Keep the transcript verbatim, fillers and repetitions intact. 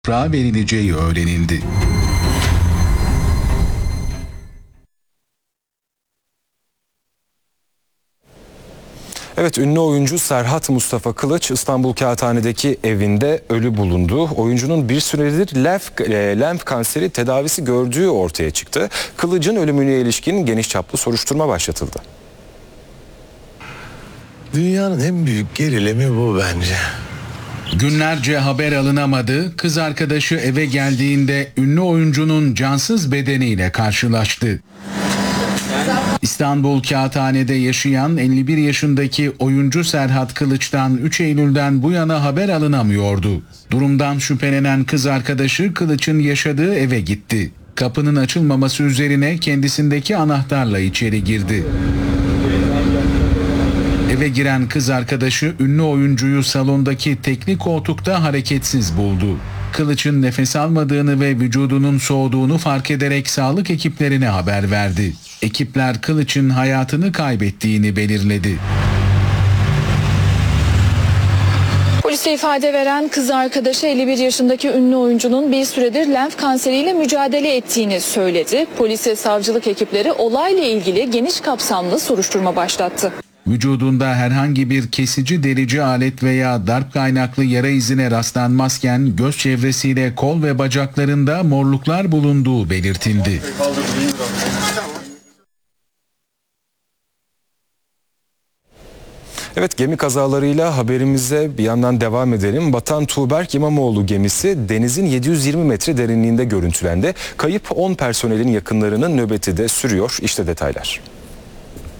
toprağa verileceği öğrenildi. Evet, ünlü oyuncu Serhat Mustafa Kılıç İstanbul Kağıthane'deki evinde ölü bulundu. Oyuncunun bir süredir lenf, e, lenf kanseri tedavisi gördüğü ortaya çıktı. Kılıç'ın ölümüne ilişkin geniş çaplı soruşturma başlatıldı. Dünyanın en büyük gerilimi bu bence. Günlerce haber alınamadı. Kız arkadaşı eve geldiğinde ünlü oyuncunun cansız bedeniyle karşılaştı. İstanbul Kağıthane'de yaşayan elli bir yaşındaki oyuncu Serhat Kılıç'tan üç Eylül'den bu yana haber alınamıyordu. Durumdan şüphelenen kız arkadaşı Kılıç'ın yaşadığı eve gitti. Kapının açılmaması üzerine kendisindeki anahtarla içeri girdi. Eve giren kız arkadaşı ünlü oyuncuyu salondaki tekli koltukta hareketsiz buldu. Kılıç'ın nefes almadığını ve vücudunun soğuduğunu fark ederek sağlık ekiplerine haber verdi. Ekipler Kılıç'ın hayatını kaybettiğini belirledi. Polise ifade veren kız arkadaşı elli bir yaşındaki ünlü oyuncunun bir süredir lenf kanseriyle mücadele ettiğini söyledi. Polise savcılık ekipleri olayla ilgili geniş kapsamlı soruşturma başlattı. Vücudunda herhangi bir kesici delici alet veya darp kaynaklı yara izine rastlanmazken göz çevresiyle kol ve bacaklarında morluklar bulunduğu belirtildi. Evet, gemi kazalarıyla haberimize bir yandan devam edelim. Batan Tuğberk İmamoğlu gemisi denizin yedi yüz yirmi metre derinliğinde görüntülendi. Kayıp on personelin yakınlarının nöbeti de sürüyor. İşte detaylar.